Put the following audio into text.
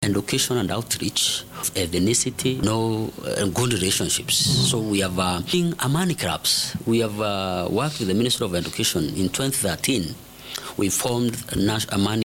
education and outreach, ethnicity, good relationships. So we have Amani Clubs. We have worked with the Ministry of Education in 2013. We formed Amani